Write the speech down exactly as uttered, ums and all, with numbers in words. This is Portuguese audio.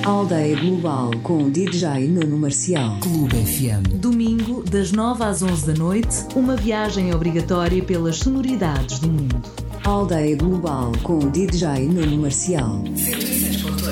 Aldeia Global com D J Nuno Marcial. Clube F M. Domingo, das nove às onze da noite, uma viagem obrigatória pelas sonoridades do mundo. Aldeia Global com D J Nuno Marcial. cento e seis ponto